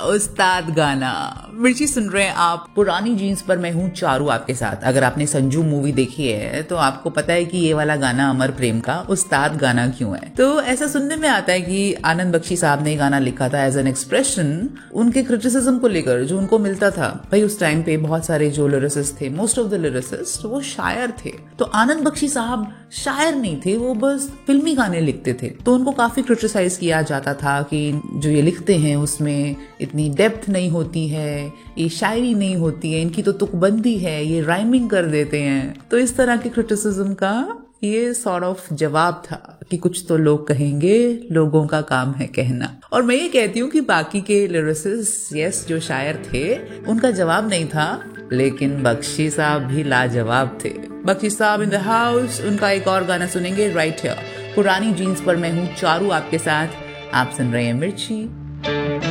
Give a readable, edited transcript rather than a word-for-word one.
उस्ताद गाना। मिर्ची सुन रहे हैं आप पुरानी जीन्स पर मैं हूँ चारू आपके साथ। अगर आपने संजू मूवी देखी है तो आपको पता है कि ये वाला गाना अमर प्रेम का उस्ताद गाना क्यों है। तो ऐसा सुनने में आता है कि आनंद बख्शी साहब ने गाना लिखा था एज एन एक्सप्रेशन उनके क्रिटिसिज्म को लेकर जो उनको मिलता था। भाई उस टाइम पे बहुत सारे जो लिरिसिस्ट थे, मोस्ट ऑफ द लिरिसिस्ट वो शायर थे। तो आनंद बख्शी साहब शायर नहीं थे, वो बस फिल्मी गाने लिखते थे। तो उनको काफी क्रिटिसाइज किया जाता था कि जो ये लिखते हैं उसमें इतनी डेप्थ नहीं होती है, ये शायरी नहीं होती है, इनकी तो तुकबंदी है, ये राइमिंग कर देते हैं। तो इस तरह के क्रिटिसिज्म का ये सॉर्ट ऑफ जवाब था कि कुछ तो लोग कहेंगे, लोगों का काम है कहना। और मैं ये कहती हूँ कि बाकी के लिरिसिस्ट यस जो शायर थे उनका जवाब नहीं था, लेकिन बख्शी साहब भी लाजवाब थे। बख्शी साहब इन द हाउस। उनका एक और गाना सुनेंगे राइट हियर, पुरानी जीन्स पर मैं हूँ चारू आपके साथ। आप सुन रहे हैं मिर्ची।